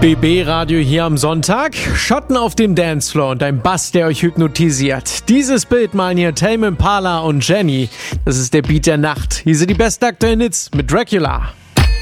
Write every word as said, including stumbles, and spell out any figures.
B B-Radio hier am Sonntag. Schotten auf dem Dancefloor und ein Bass, der euch hypnotisiert. Dieses Bild malen hier Tame Impala und Jenny. Das ist der Beat der Nacht. Hier sind die besten aktuellen Hits mit Dracula.